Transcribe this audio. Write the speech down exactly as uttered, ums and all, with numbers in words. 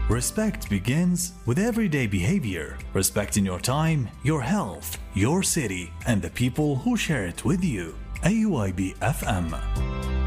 Respect begins with everyday behavior, respecting your time, your health, your city, and the people who share it with you. A U I B F M.